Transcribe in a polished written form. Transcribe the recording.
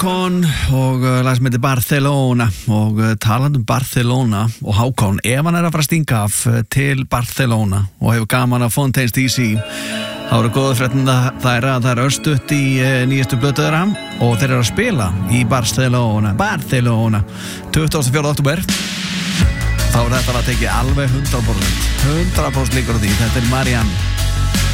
Hákon og lag sem heitir Barcelona og talandi Barcelona og Hákon, ef hann að fara að stinga af til Barcelona og hefur gaman af Fontaines DC þá eru góða fréttina það er örstutt í nýjastu plötu þeirra og þeir eru að spila í Barcelona 24. október þá er þetta að tekið alveg 100% líkur á því, þetta er Marianne